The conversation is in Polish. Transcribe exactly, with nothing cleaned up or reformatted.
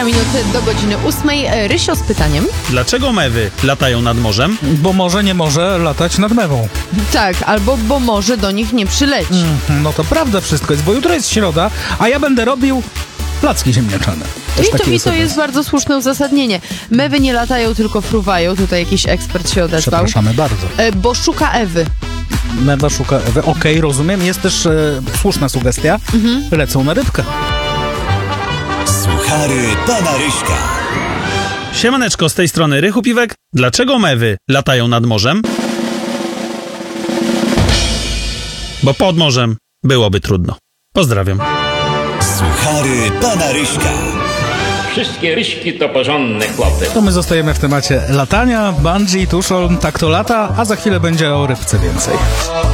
minut do godziny ósmej. Rysio z pytaniem. Dlaczego mewy latają nad morzem? Bo może nie może latać nad mewą. Tak, albo bo może do nich nie przyleci. Mm, no to prawda wszystko jest, bo jutro jest środa, a ja będę robił placki ziemniaczane. Też I to, takie i to jest jest bardzo słuszne uzasadnienie. Mewy nie latają, tylko fruwają. Tutaj jakiś ekspert się odezwał. Przepraszamy bardzo. E, bo szuka Ewy. Mewa szuka Ewy. Okej, okay, rozumiem. Jest też e, słuszna sugestia. Mhm. Lecą na rybkę. Suchary pana Ryśka. Siemaneczko, z tej strony Rychu Piwek. Dlaczego mewy latają nad morzem? Bo pod morzem byłoby trudno. Pozdrawiam. Suchary pana Ryśka. Wszystkie ryśki to porządne chłopy. To my zostajemy w temacie latania, bungee, tuszol, tak to lata, a za chwilę będzie o rybce więcej.